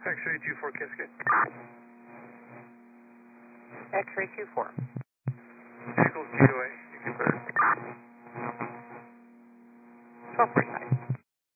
X-ray 24 Cascade. X-ray 24. Vehicles DOA, you can clear. 12:45.